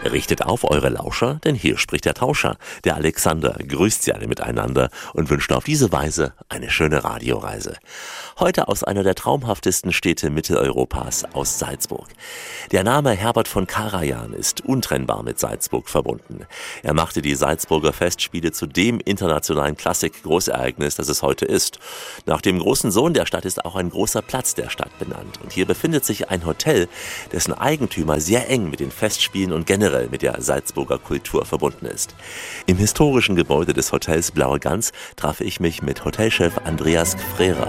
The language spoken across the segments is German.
Richtet auf eure Lauscher, denn hier spricht der Tauscher. Der Alexander grüßt sie alle miteinander und wünscht auf diese Weise eine schöne Radioreise. Heute aus einer der traumhaftesten Städte Mitteleuropas, aus Salzburg. Der Name Herbert von Karajan ist untrennbar mit Salzburg verbunden. Er machte die Salzburger Festspiele zu dem internationalen Klassik-Großereignis, das es heute ist. Nach dem großen Sohn der Stadt ist auch ein großer Platz der Stadt benannt. Und hier befindet sich ein Hotel, dessen Eigentümer sehr eng mit den Festspielen und generell mit der Salzburger Kultur verbunden ist. Im historischen Gebäude des Hotels Blaue Gans traf ich mich mit Hotelchef Andreas Gfrera.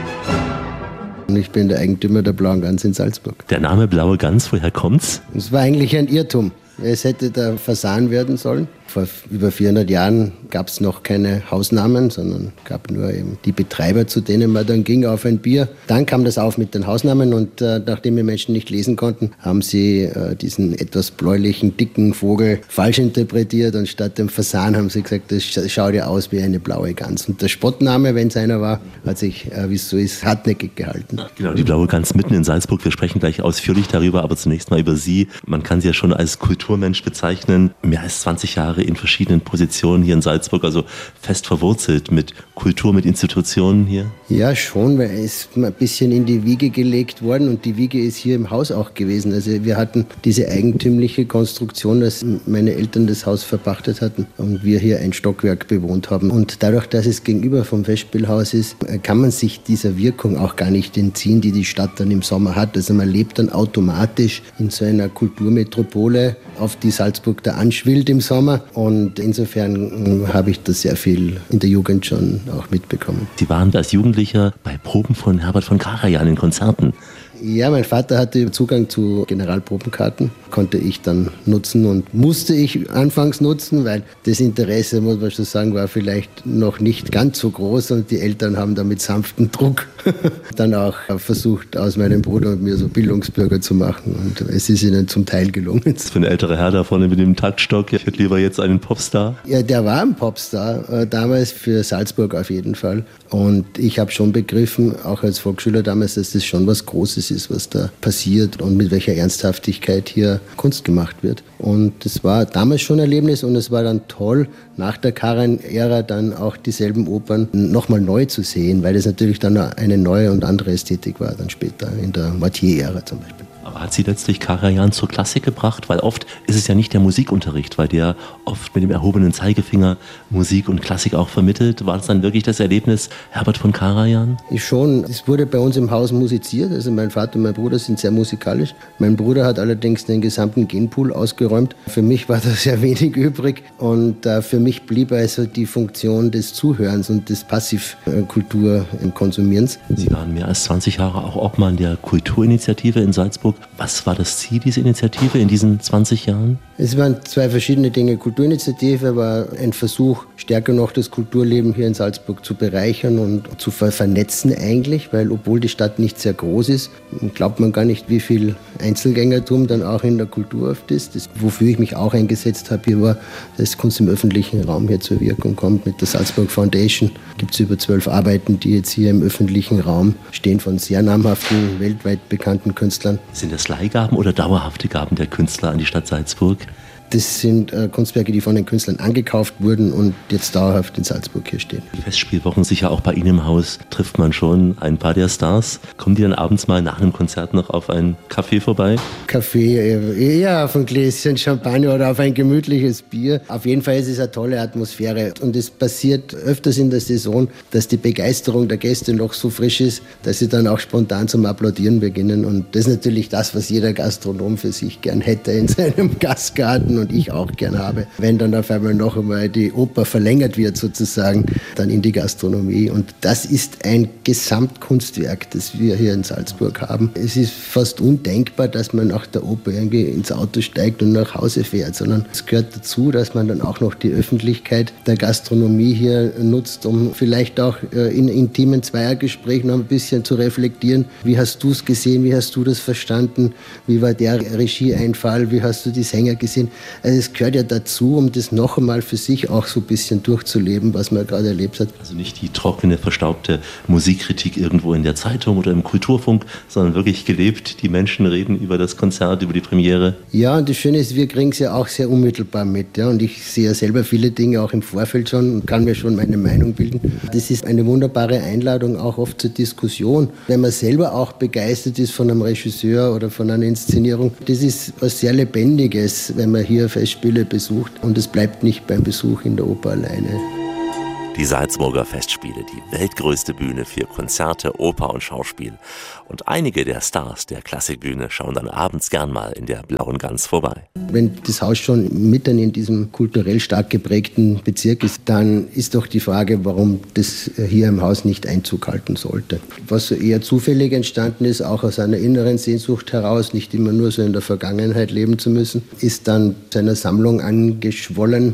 Ich bin der Eigentümer der Blauen Gans in Salzburg. Der Name Blaue Gans, woher kommt's? Es war eigentlich ein Irrtum. Es hätte der Fasan werden sollen. Vor über 400 Jahren gab es noch keine Hausnamen, sondern gab nur eben die Betreiber, zu denen man dann ging auf ein Bier. Dann kam das auf mit den Hausnamen und nachdem die Menschen nicht lesen konnten, haben sie diesen etwas bläulichen, dicken Vogel falsch interpretiert und statt dem Fasan haben sie gesagt, das schaut ja aus wie eine blaue Gans. Und der Spottname, wenn es einer war, hat sich, wie es so ist, hartnäckig gehalten. Genau, die Blaue Gans mitten in Salzburg. Wir sprechen gleich ausführlich darüber, aber zunächst mal über Sie. Man kann Sie ja schon als Kulturmensch bezeichnen. Mehr als 20 Jahre in verschiedenen Positionen hier in Salzburg, also fest verwurzelt mit Kultur, mit Institutionen hier? Ja, schon, weil es ist ein bisschen in die Wiege gelegt worden und die Wiege ist hier im Haus auch gewesen. Also wir hatten diese eigentümliche Konstruktion, dass meine Eltern das Haus verpachtet hatten und wir hier ein Stockwerk bewohnt haben. Und dadurch, dass es gegenüber vom Festspielhaus ist, kann man sich dieser Wirkung auch gar nicht entziehen, die die Stadt dann im Sommer hat. Also man lebt dann automatisch in so einer Kulturmetropole, auf die Salzburg da anschwillt im Sommer. Und insofern habe ich das sehr viel in der Jugend schon auch mitbekommen. Sie waren als Jugendlicher bei Proben von Herbert von Karajan in Konzerten. Ja, mein Vater hatte Zugang zu Generalprobenkarten, konnte ich dann nutzen und musste ich anfangs nutzen, weil das Interesse, muss man schon sagen, war vielleicht noch nicht ganz so groß und die Eltern haben da mit sanftem Druck dann auch versucht, aus meinem Bruder und mir so Bildungsbürger zu machen und es ist ihnen zum Teil gelungen. Das ist für ein älterer Herr da vorne mit dem Taktstock, ich hätte lieber jetzt einen Popstar. Ja, der war ein Popstar, damals für Salzburg auf jeden Fall und ich habe schon begriffen, auch als Volksschüler damals, dass das schon was Großes ist, was da passiert und mit welcher Ernsthaftigkeit hier Kunst gemacht wird. Und das war damals schon ein Erlebnis und es war dann toll, nach der Karajan-Ära dann auch dieselben Opern nochmal neu zu sehen, weil das natürlich dann eine neue und andere Ästhetik war dann später, in der Mathieu-Ära zum Beispiel. Aber hat sie letztlich Karajan zur Klassik gebracht? Weil oft ist es ja nicht der Musikunterricht, weil der oft mit dem erhobenen Zeigefinger Musik und Klassik auch vermittelt. War das dann wirklich das Erlebnis Herbert von Karajan? Schon. Es wurde bei uns im Haus musiziert. Also mein Vater und mein Bruder sind sehr musikalisch. Mein Bruder hat allerdings den gesamten Genpool ausgeräumt. Für mich war da sehr wenig übrig. Und für mich blieb also die Funktion des Zuhörens und des Passivkulturkonsumierens. Sie waren mehr als 20 Jahre auch Obmann der Kulturinitiative in Salzburg. Was war das Ziel dieser Initiative in diesen 20 Jahren? Es waren zwei verschiedene Dinge. Kulturinitiative war ein Versuch, stärker noch das Kulturleben hier in Salzburg zu bereichern und zu vernetzen eigentlich, weil obwohl die Stadt nicht sehr groß ist, glaubt man gar nicht, wie viel Einzelgängertum dann auch in der Kultur oft ist. Das, wofür ich mich auch eingesetzt habe, hier war, dass Kunst im öffentlichen Raum hier zur Wirkung kommt. Mit der Salzburg Foundation gibt es über 12 Arbeiten, die jetzt hier im öffentlichen Raum stehen, von sehr namhaften, weltweit bekannten Künstlern. Sind das Leihgaben oder dauerhafte Gaben der Künstler an die Stadt Salzburg? Das sind Kunstwerke, die von den Künstlern angekauft wurden und jetzt dauerhaft in Salzburg hier stehen. Die Festspielwochen, sicher auch bei Ihnen im Haus, trifft man schon ein paar der Stars. Kommen die dann abends mal nach einem Konzert noch auf ein Café vorbei? Café, ja, auf ein Gläschen Champagner oder auf ein gemütliches Bier. Auf jeden Fall ist es eine tolle Atmosphäre. Und es passiert öfters in der Saison, dass die Begeisterung der Gäste noch so frisch ist, dass sie dann auch spontan zum Applaudieren beginnen. Und das ist natürlich das, was jeder Gastronom für sich gern hätte in seinem Gastgarten. Und ich auch gern habe, wenn dann auf einmal noch einmal die Oper verlängert wird sozusagen, dann in die Gastronomie. Und das ist ein Gesamtkunstwerk, das wir hier in Salzburg haben. Es ist fast undenkbar, dass man nach der Oper irgendwie ins Auto steigt und nach Hause fährt, sondern es gehört dazu, dass man dann auch noch die Öffentlichkeit der Gastronomie hier nutzt, um vielleicht auch in intimen Zweiergesprächen noch ein bisschen zu reflektieren. Wie hast du es gesehen? Wie hast du das verstanden? Wie war der Regieeinfall? Wie hast du die Sänger gesehen? Also es gehört ja dazu, um das noch einmal für sich auch so ein bisschen durchzuleben, was man gerade erlebt hat. Also nicht die trockene, verstaubte Musikkritik irgendwo in der Zeitung oder im Kulturfunk, sondern wirklich gelebt. Die Menschen reden über das Konzert, über die Premiere. Ja, und das Schöne ist, wir kriegen es ja auch sehr unmittelbar mit. Ja? Und ich sehe ja selber viele Dinge auch im Vorfeld schon und kann mir schon meine Meinung bilden. Das ist eine wunderbare Einladung auch oft zur Diskussion. Wenn man selber auch begeistert ist von einem Regisseur oder von einer Inszenierung, das ist was sehr Lebendiges, wenn man hier Festspiele besucht. Und es bleibt nicht beim Besuch in der Oper alleine. Die Salzburger Festspiele, die weltgrößte Bühne für Konzerte, Oper und Schauspiel. Und einige der Stars der Klassikbühne schauen dann abends gern mal in der Blauen Gans vorbei. Wenn das Haus schon mitten in diesem kulturell stark geprägten Bezirk ist, dann ist doch die Frage, warum das hier im Haus nicht Einzug halten sollte. Was so eher zufällig entstanden ist, auch aus einer inneren Sehnsucht heraus, nicht immer nur so in der Vergangenheit leben zu müssen, ist dann zu einer Sammlung angeschwollen,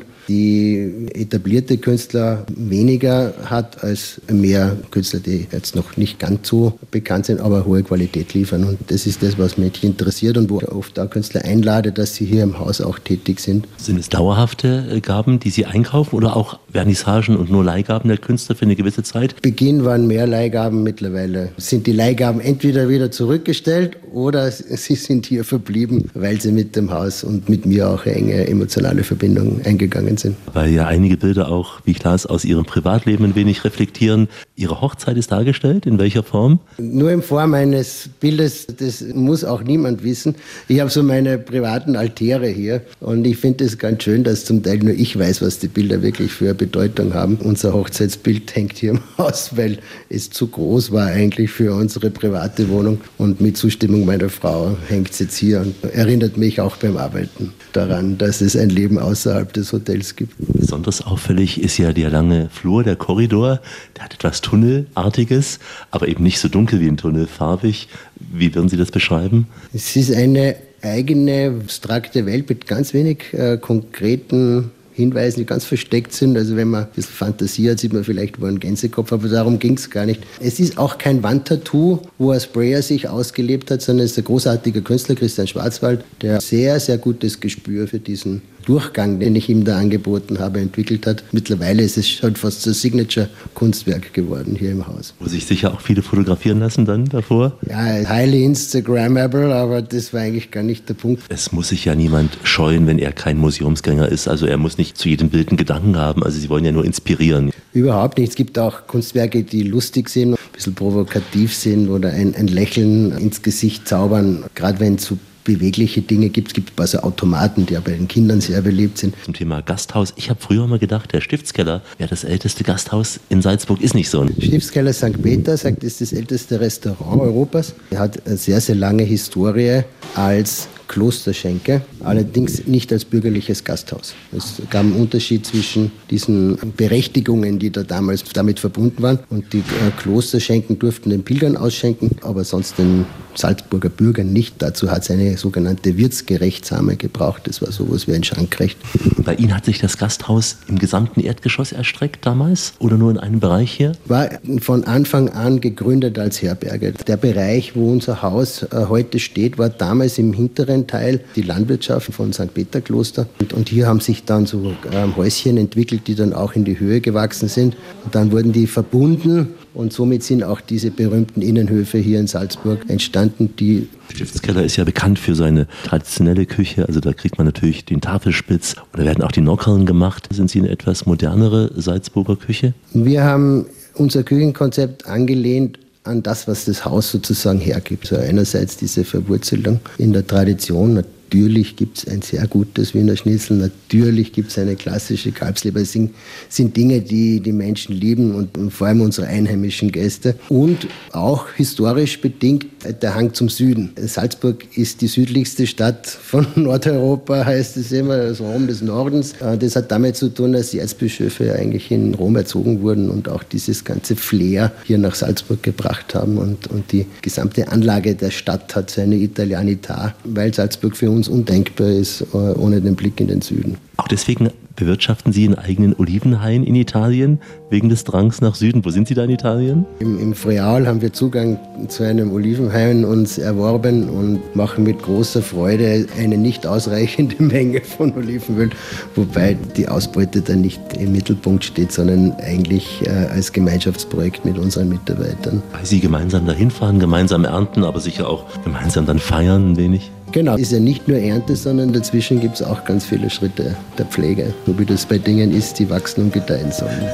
die etablierte Künstler weniger hat als mehr Künstler, die jetzt noch nicht ganz so bekannt sind, aber hohe Qualität liefern. Und das ist das, was mich interessiert und wo ich oft auch Künstler einlade, dass sie hier im Haus auch tätig sind. Sind es dauerhafte Gaben, die Sie einkaufen oder auch Vernissagen und nur Leihgaben der Künstler für eine gewisse Zeit? Beginn waren mehr Leihgaben, mittlerweile sind die Leihgaben entweder wieder zurückgestellt oder sie sind hier verblieben, weil sie mit dem Haus und mit mir auch eine enge emotionale Verbindung eingegangen sind. Weil ja einige Bilder auch, wie ich las, aus Ihrem Privatleben ein wenig reflektieren. Ihre Hochzeit ist dargestellt, in welcher Form? Nur in Form eines Bildes, das muss auch niemand wissen. Ich habe so meine privaten Altäre hier und ich finde es ganz schön, dass zum Teil nur ich weiß, was die Bilder wirklich für eine Bedeutung haben. Unser Hochzeitsbild hängt hier im Haus, weil es zu groß war eigentlich für unsere private Wohnung und mit Zustimmung meiner Frau hängt es jetzt hier und erinnert mich auch beim Arbeiten daran, dass es ein Leben außerhalb des Hotels gibt. Besonders auffällig ist ja der lange Flur, der Korridor. Der hat etwas Tunnelartiges, aber eben nicht so dunkel wie ein Tunnel, farbig. Wie würden Sie das beschreiben? Es ist eine eigene, abstrakte Welt mit ganz wenig konkreten Hinweisen, die ganz versteckt sind. Also wenn man ein bisschen Fantasie hat, sieht man vielleicht wo einen Gänsekopf, aber darum ging es gar nicht. Es ist auch kein Wandtattoo, wo ein Sprayer sich ausgelebt hat, sondern es ist ein großartiger Künstler, Christian Schwarzwald, der sehr, sehr gutes Gespür für diesen Durchgang, den ich ihm da angeboten habe, entwickelt hat. Mittlerweile ist es schon fast so ein Signature-Kunstwerk geworden hier im Haus. Wo sich sicher auch viele fotografieren lassen dann davor? Ja, highly Instagrammable, aber das war eigentlich gar nicht der Punkt. Es muss sich ja niemand scheuen, wenn er kein Museumsgänger ist. Also er muss nicht zu jedem Bild einen Gedanken haben. Also Sie wollen ja nur inspirieren. Überhaupt nicht. Es gibt auch Kunstwerke, die lustig sind, ein bisschen provokativ sind oder ein Lächeln ins Gesicht zaubern. Gerade wenn es so bewegliche Dinge gibt. Es gibt also Automaten, die ja bei den Kindern sehr beliebt sind. Zum Thema Gasthaus. Ich habe früher mal gedacht, der Stiftskeller wäre das älteste Gasthaus in Salzburg. Ist nicht so. Stiftskeller St. Peter sagt, ist das älteste Restaurant Europas. Er hat eine sehr, sehr lange Historie als Klosterschenke, allerdings nicht als bürgerliches Gasthaus. Es gab einen Unterschied zwischen diesen Berechtigungen, die da damals damit verbunden waren. Und die Klosterschenken durften den Pilgern ausschenken, aber sonst den Salzburger Bürgern nicht. Dazu hat es eine sogenannte Wirtsgerechtsame gebraucht. Das war sowas wie ein Schankrecht. Bei Ihnen hat sich das Gasthaus im gesamten Erdgeschoss erstreckt damals oder nur in einem Bereich hier? War von Anfang an gegründet als Herberge. Der Bereich, wo unser Haus heute steht, war damals im hinteren Teil die Landwirtschaft von St. Peter Kloster. Und hier haben sich dann so Häuschen entwickelt, die dann auch in die Höhe gewachsen sind. Und dann wurden die verbunden. Und somit sind auch diese berühmten Innenhöfe hier in Salzburg entstanden, die Stiftskeller ist ja bekannt für seine traditionelle Küche. Also da kriegt man natürlich den Tafelspitz und da werden auch die Nockern gemacht. Sind Sie eine etwas modernere Salzburger Küche? Wir haben unser Küchenkonzept angelehnt an das, was das Haus sozusagen hergibt. So einerseits diese Verwurzelung in der Tradition. Natürlich gibt es ein sehr gutes Wiener Schnitzel, natürlich gibt es eine klassische Kalbsleber. Das sind Dinge, die die Menschen lieben und vor allem unsere einheimischen Gäste. Und auch historisch bedingt der Hang zum Süden. Salzburg ist die südlichste Stadt von Nordeuropa, heißt es immer, das Rom des Nordens. Das hat damit zu tun, dass die Erzbischöfe eigentlich in Rom erzogen wurden und auch dieses ganze Flair hier nach Salzburg gebracht haben. Und die gesamte Anlage der Stadt hat so eine Italianità, weil Salzburg für uns undenkbar ist, ohne den Blick in den Süden. Auch deswegen bewirtschaften Sie einen eigenen Olivenhain in Italien, wegen des Drangs nach Süden. Wo sind Sie da in Italien? Im Friaul haben wir Zugang zu einem Olivenhain uns erworben und machen mit großer Freude eine nicht ausreichende Menge von Olivenöl, wobei die Ausbeute dann nicht im Mittelpunkt steht, sondern eigentlich als Gemeinschaftsprojekt mit unseren Mitarbeitern. Weil Sie gemeinsam dahin fahren, gemeinsam ernten, aber sicher auch gemeinsam dann feiern ein wenig. Genau, ist ja nicht nur Ernte, sondern dazwischen gibt es auch ganz viele Schritte der Pflege, so wie das bei Dingen ist, die wachsen und gedeihen sollen.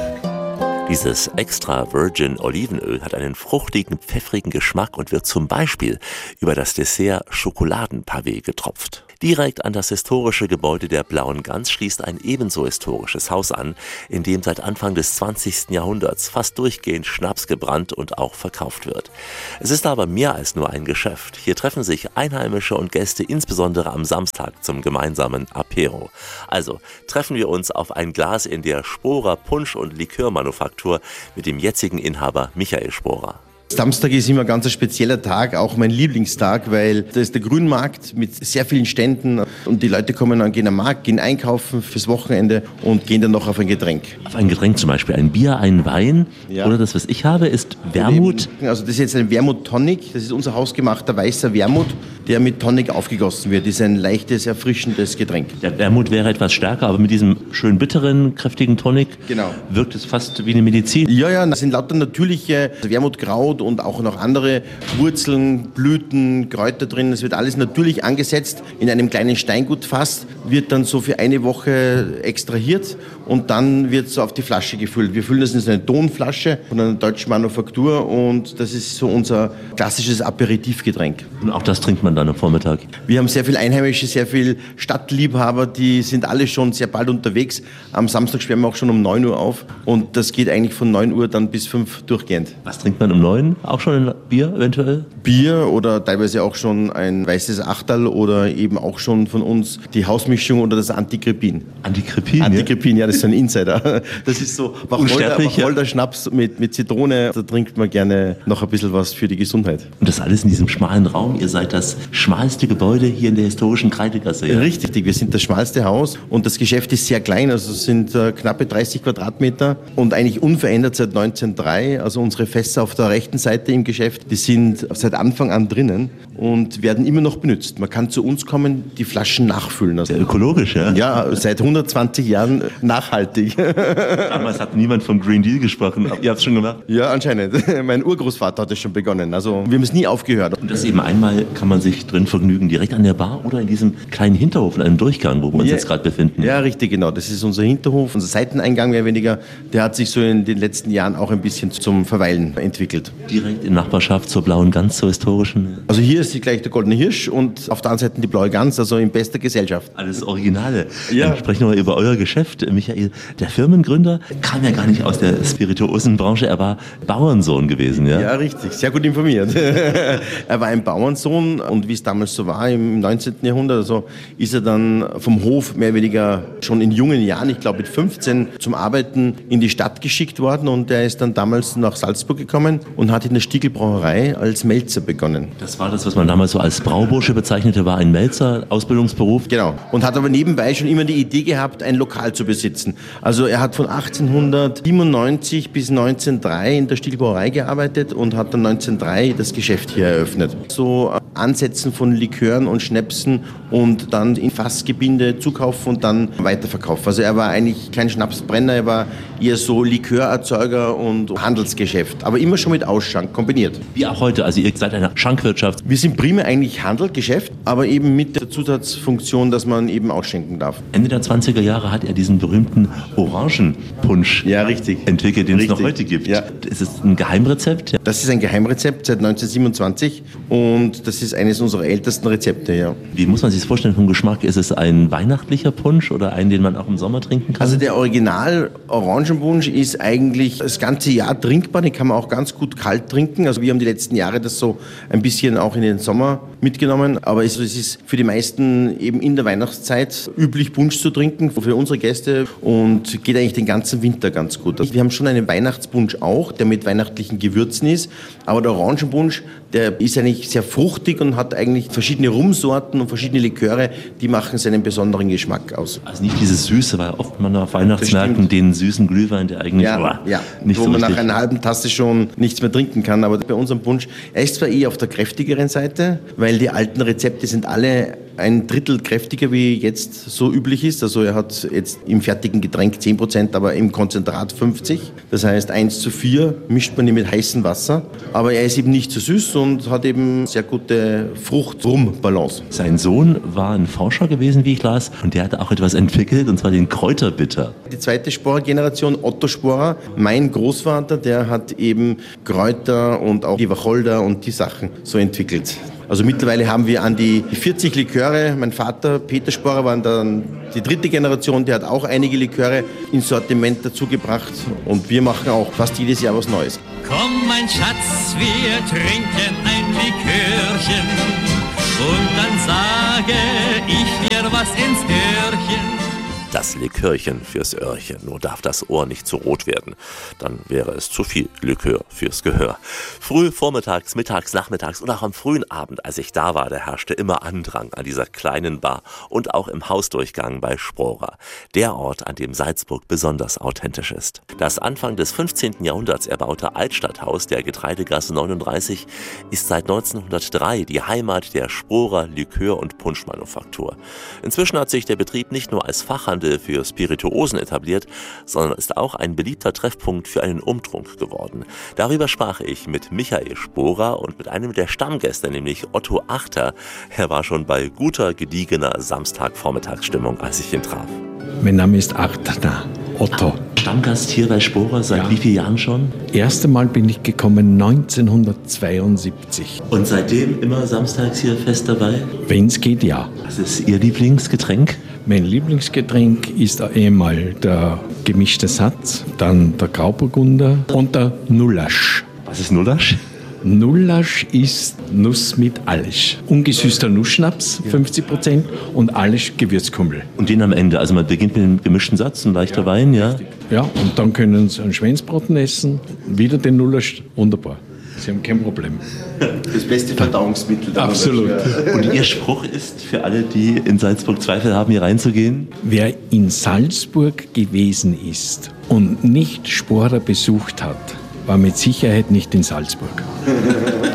Dieses extra Virgin Olivenöl hat einen fruchtigen, pfeffrigen Geschmack und wird zum Beispiel über das Dessert Schokoladenpavé getropft. Direkt an das historische Gebäude der Blauen Gans schließt ein ebenso historisches Haus an, in dem seit Anfang des 20. Jahrhunderts fast durchgehend Schnaps gebrannt und auch verkauft wird. Es ist aber mehr als nur ein Geschäft. Hier treffen sich Einheimische und Gäste insbesondere am Samstag zum gemeinsamen Apero. Also treffen wir uns auf ein Glas in der Sporer Punsch- und Likörmanufaktur mit dem jetzigen Inhaber Michael Sporer. Samstag ist immer ein ganz spezieller Tag, auch mein Lieblingstag, weil da ist der Grünmarkt mit sehr vielen Ständen und die Leute kommen dann, gehen am Markt, gehen einkaufen fürs Wochenende und gehen dann noch auf ein Getränk. Auf ein Getränk zum Beispiel, ein Bier, ein Wein oder das, was ich habe, ist Wermut. Also das ist jetzt ein Wermut Tonic, das ist unser hausgemachter weißer Wermut, der mit Tonic aufgegossen wird. Das ist ein leichtes, erfrischendes Getränk. Der Wermut wäre etwas stärker, aber mit diesem schön bitteren, kräftigen Tonic wirkt es fast wie eine Medizin. Ja, das sind lauter natürliche Wermutkraut und auch noch andere Wurzeln, Blüten, Kräuter drin. Es wird alles natürlich angesetzt in einem kleinen Steingutfass, wird dann so für eine Woche extrahiert und dann wird so auf die Flasche gefüllt. Wir füllen das in so eine Tonflasche von einer deutschen Manufaktur und das ist so unser klassisches Aperitivgetränk. Und auch das trinkt man dann am Vormittag? Wir haben sehr viel Einheimische, sehr viel Stadtliebhaber, die sind alle schon sehr bald unterwegs. Am Samstag sperren wir auch schon um 9 Uhr auf und das geht eigentlich von 9 Uhr dann bis 5 durchgehend. Was trinkt man um 9? Auch schon ein Bier eventuell? Bier oder teilweise auch schon ein weißes Achterl oder eben auch schon von uns die Hausmischung oder das Antikrepin. Antikrepin? Antikrepin, ja, das ist so ein Insider. Das ist so Wacholder Schnaps mit Zitrone. Da trinkt man gerne noch ein bisschen was für die Gesundheit. Und das alles in diesem schmalen Raum. Ihr seid das schmalste Gebäude hier in der historischen Kreidegasse. Ja? Richtig, wir sind das schmalste Haus und das Geschäft ist sehr klein. Also es sind knappe 30 Quadratmeter und eigentlich unverändert seit 1903. Also unsere Fässer auf der rechten Seite im Geschäft, die sind seit Anfang an drinnen und werden immer noch benutzt. Man kann zu uns kommen, die Flaschen nachfüllen. Also, sehr ökologisch, ja? Ja, seit 120 Jahren nachhaltig. Damals hat niemand vom Green Deal gesprochen. Ihr habt es schon gemacht? Ja, anscheinend. Mein Urgroßvater hat es schon begonnen. Also wir haben es nie aufgehört. Und das eben einmal kann man sich drin vergnügen, direkt an der Bar oder in diesem kleinen Hinterhof, in einem Durchgang, wo wir uns jetzt gerade befinden. Ja, richtig, genau. Das ist unser Hinterhof. Unser Seiteneingang mehr oder weniger, der hat sich so in den letzten Jahren auch ein bisschen zum Verweilen entwickelt. Direkt in Nachbarschaft zur Blauen Gans, zur historischen? Also hier ist gleich der Goldene Hirsch und auf der anderen Seite die Blaue Gans, also in bester Gesellschaft. Alles Originale. Ja. Dann sprechen wir mal über euer Geschäft. Michael, der Firmengründer kam ja gar nicht aus der Spirituosenbranche, er war Bauernsohn gewesen, ja? Ja, richtig, sehr gut informiert. Er war ein Bauernsohn und wie es damals so war im 19. Jahrhundert, also ist er dann vom Hof mehr oder weniger schon in jungen Jahren, ich glaube mit 15, zum Arbeiten in die Stadt geschickt worden und er ist dann damals nach Salzburg gekommen und hat in der Stiegelbrauerei als Melzer begonnen. Das war das, was man damals so als Braubursche bezeichnete, war ein Melzer, Ausbildungsberuf. Genau. Und hat aber nebenbei schon immer die Idee gehabt, ein Lokal zu besitzen. Also er hat von 1897 bis 1903 in der Stiegelbrauerei gearbeitet und hat dann 1903 das Geschäft hier eröffnet. So Ansätzen von Likören und Schnäpsen und dann in Fassgebinde zukaufen und dann weiterverkaufen. Also er war eigentlich kein Schnapsbrenner, er war eher so Likörerzeuger und Handelsgeschäft, aber immer schon mit Ausschank kombiniert. Wie auch heute, also ihr seid eine Schankwirtschaft. Wir sind primär eigentlich Handel, Geschäft, aber eben mit der Zusatzfunktion, dass man eben ausschenken darf. Ende der 20er Jahre hat er diesen berühmten Orangenpunsch entwickelt, den es noch heute gibt. Ja. Ist es ein Geheimrezept? Das ist ein Geheimrezept seit 1927 und das ist eines unserer ältesten Rezepte, ja. Wie muss man sich das vorstellen vom Geschmack? Ist es ein weihnachtlicher Punsch oder einen, den man auch im Sommer trinken kann? Also der Original Orangenpunsch ist eigentlich das ganze Jahr trinkbar, den kann man auch ganz gut kalt trinken. Also wir haben die letzten Jahre das so ein bisschen auch in den Sommer mitgenommen, aber es ist für die meisten eben in der Weihnachtszeit üblich, Punsch zu trinken für unsere Gäste und geht eigentlich den ganzen Winter ganz gut. Wir haben schon einen Weihnachtspunsch auch, der mit weihnachtlichen Gewürzen ist, aber der Orangenpunsch, der ist eigentlich sehr fruchtig fruchtig und hat eigentlich verschiedene Rumsorten und verschiedene Liköre, die machen seinen besonderen Geschmack aus. Also nicht dieses Süße, weil oft man auf Weihnachtsmärkten den süßen Glühwein, der eigentlich nicht wo so man richtig... nach einer halben Tasse schon nichts mehr trinken kann. Aber bei unserem Punsch, er ist zwar eher auf der kräftigeren Seite, weil die alten Rezepte sind alle ein Drittel kräftiger, wie jetzt so üblich ist. Also er hat jetzt im fertigen Getränk 10%, aber im Konzentrat 50%. Das heißt 1:4 mischt man ihn mit heißem Wasser. Aber er ist eben nicht zu süß und hat eben sehr gute Frucht-Rum-Balance. Sein Sohn war ein Forscher gewesen, wie ich las, und der hat auch etwas entwickelt, und zwar den Kräuterbitter. Die zweite Sporer-Generation, Otto Sporer, mein Großvater, der hat eben Kräuter und auch die Wacholder und die Sachen so entwickelt. Also mittlerweile haben wir an die 40 Liköre. Mein Vater, Peter Sporer, war dann die dritte Generation, der hat auch einige Liköre ins Sortiment dazugebracht. Und wir machen auch fast jedes Jahr was Neues. Komm, mein Schatz, wir trinken ein Likörchen und dann sage ich dir was ins Öhrchen. Das Likörchen fürs Öhrchen. Nur darf das Ohr nicht zu rot werden. Dann wäre es zu viel Likör fürs Gehör. Früh, vormittags, mittags, nachmittags und auch am frühen Abend, als ich da war, da herrschte immer Andrang an dieser kleinen Bar und auch im Hausdurchgang bei Sporer. Der Ort, an dem Salzburg besonders authentisch ist. Das Anfang des 15. Jahrhunderts erbaute Altstadthaus der Getreidegasse 39 ist seit 1903 die Heimat der Sporer Likör- und Punschmanufaktur. Inzwischen hat sich der Betrieb nicht nur als Fachhandel für Spirituosen etabliert, sondern ist auch ein beliebter Treffpunkt für einen Umtrunk geworden. Darüber sprach ich mit Michael Sporer und mit einem der Stammgäste, nämlich Otto Achter. Er war schon bei guter, gediegener Samstagvormittagsstimmung, als ich ihn traf. Mein Name ist Achter, Otto. Stammgast hier bei Sporer, seit wie vielen Jahren schon? Erste Mal bin ich gekommen 1972. Und seitdem immer samstags hier fest dabei? Wenn es geht, ja. Was ist Ihr Lieblingsgetränk? Mein Lieblingsgetränk ist einmal der gemischte Satz, dann der Grauburgunder und der Nullasch. Was ist Nullasch? Nullasch ist Nuss mit Alisch. Ungesüßter Nussschnaps, 50% und Alisch Gewürzkümmel. Und den am Ende, also man beginnt mit einem gemischten Satz, ein leichter Wein, ja? Ja, und dann können Sie einen Schweinsbraten essen, wieder den Nullasch, wunderbar. Sie haben kein Problem. Das beste Verdauungsmittel. Absolut. Und Ihr Spruch ist für alle, die in Salzburg Zweifel haben, hier reinzugehen? Wer in Salzburg gewesen ist und nicht Sporer besucht hat, war mit Sicherheit nicht in Salzburg.